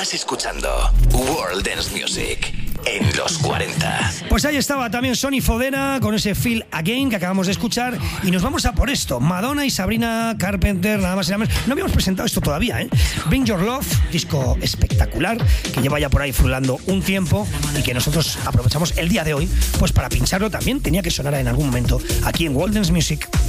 Estás escuchando World Dance Music en los 40. Pues ahí estaba también Sonny Fodera con ese Feel Again que acabamos de escuchar. Y nos vamos a por esto. Madonna y Sabrina Carpenter, nada más y nada menos. No habíamos presentado esto todavía, ¿eh? Bring Your Love, disco espectacular que lleva ya por ahí frulando un tiempo y que nosotros aprovechamos el día de hoy pues para pincharlo también. Tenía que sonar en algún momento aquí en World Dance Music.